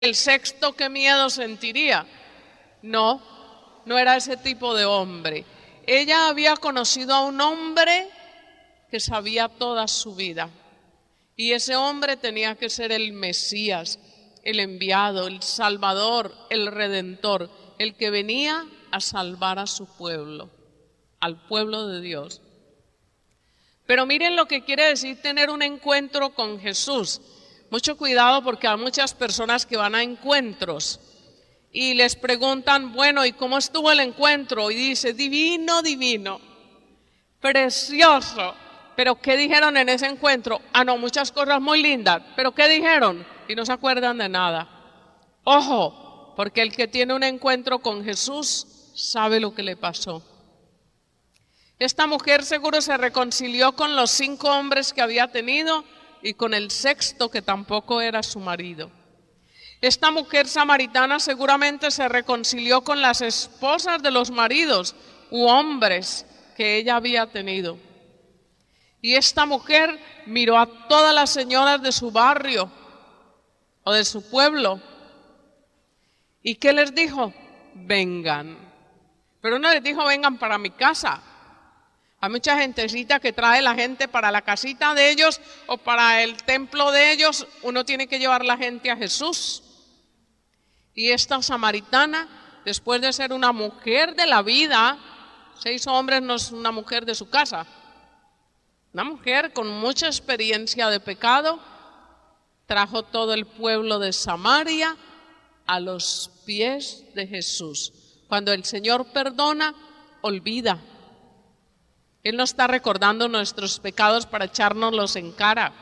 el sexto qué miedo sentiría. No, no era ese tipo de hombre. Ella había conocido a un hombre que sabía toda su vida. Y ese hombre tenía que ser el Mesías, el enviado, el Salvador, el Redentor, el que venía a salvar a su pueblo, al pueblo de Dios. Pero miren lo que quiere decir tener un encuentro con Jesús. Mucho cuidado porque hay muchas personas que van a encuentros y les preguntan, bueno, ¿y cómo estuvo el encuentro? Y dice, divino, divino, precioso. ¿Pero qué dijeron en ese encuentro? Ah, no, muchas cosas muy lindas. ¿Pero qué dijeron? Y no se acuerdan de nada. Ojo, porque el que tiene un encuentro con Jesús sabe lo que le pasó. Esta mujer seguro se reconcilió con los 5 hombres que había tenido y con el sexto que tampoco era su marido. Esta mujer samaritana seguramente se reconcilió con las esposas de los maridos u hombres que ella había tenido. Y esta mujer miró a todas las señoras de su barrio o de su pueblo. ¿Y qué les dijo? Vengan. Pero no les dijo vengan para mi casa. Hay mucha gentecita que trae la gente para la casita de ellos o para el templo de ellos. Uno tiene que llevar la gente a Jesús. Y esta samaritana, después de ser una mujer de la vida, 6 hombres no es una mujer de su casa, una mujer con mucha experiencia de pecado, trajo todo el pueblo de Samaria a los pies de Jesús. Cuando el Señor perdona, olvida. Él no está recordando nuestros pecados para echárnoslos en cara.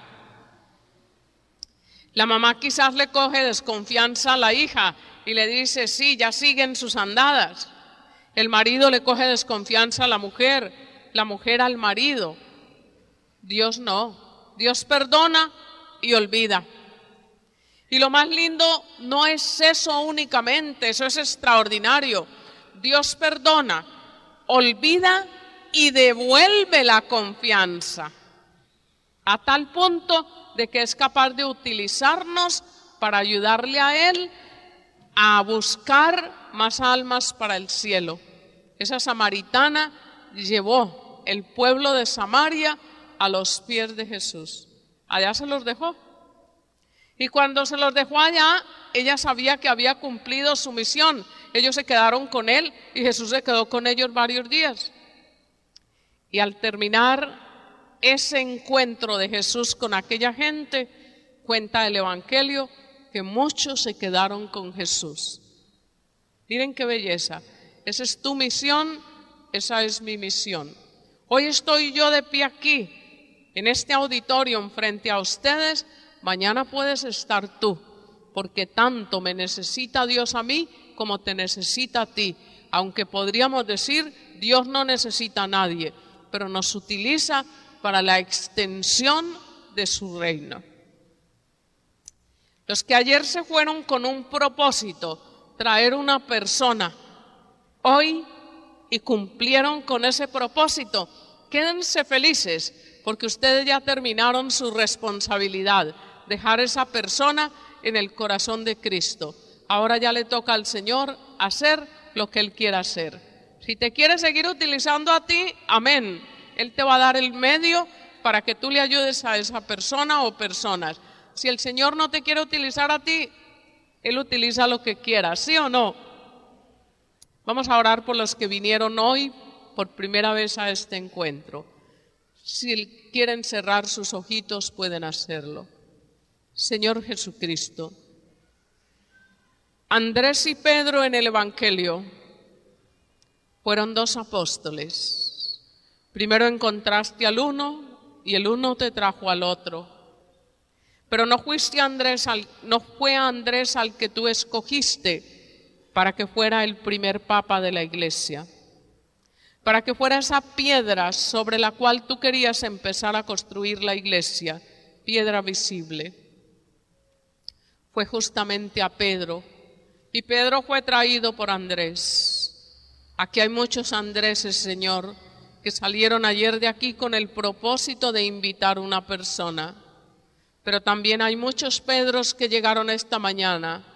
La mamá quizás le coge desconfianza a la hija y le dice, sí, ya siguen sus andadas. El marido le coge desconfianza a la mujer al marido. Dios no. Dios perdona y olvida. Y lo más lindo no es eso únicamente, eso es extraordinario. Dios perdona, olvida y devuelve la confianza a tal punto de que es capaz de utilizarnos para ayudarle a Él a buscar más almas para el cielo. Esa samaritana llevó el pueblo de Samaria a los pies de Jesús. Allá se los dejó. Y cuando se los dejó allá, ella sabía que había cumplido su misión. Ellos se quedaron con Él y Jesús se quedó con ellos varios días. Y al terminar ese encuentro de Jesús con aquella gente, cuenta el Evangelio que muchos se quedaron con Jesús. Miren qué belleza. Esa es tu misión, esa es mi misión. Hoy estoy yo de pie aquí, en este auditorio, frente a ustedes. Mañana puedes estar tú, porque tanto me necesita Dios a mí como te necesita a ti. Aunque podríamos decir, Dios no necesita a nadie, pero nos utiliza para la extensión de su reino. Los que ayer se fueron con un propósito, traer una persona, hoy y cumplieron con ese propósito, quédense felices porque ustedes ya terminaron su responsabilidad, dejar esa persona en el corazón de Cristo. Ahora ya le toca al Señor hacer lo que Él quiera hacer. Si te quiere seguir utilizando a ti, amén. Él te va a dar el medio para que tú le ayudes a esa persona o personas. Si el Señor no te quiere utilizar a ti, Él utiliza lo que quiera, ¿sí o no? Vamos a orar por los que vinieron hoy por primera vez a este encuentro. Si quieren cerrar sus ojitos, pueden hacerlo. Señor Jesucristo, Andrés y Pedro en el Evangelio fueron 2 apóstoles. Primero encontraste al uno y el uno te trajo al otro. Pero no fue Andrés al que tú escogiste para que fuera el primer papa de la iglesia, para que fuera esa piedra sobre la cual tú querías empezar a construir la iglesia, piedra visible. Fue justamente a Pedro, y Pedro fue traído por Andrés. Aquí hay muchos Andréses, Señor, que salieron ayer de aquí con el propósito de invitar a una persona. Pero también hay muchos Pedros que llegaron esta mañana